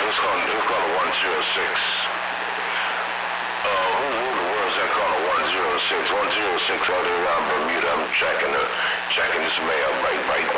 Who's calling 106? Who the world's that calling 106? 106 out there around Bermuda. I'm checking this mail. Right.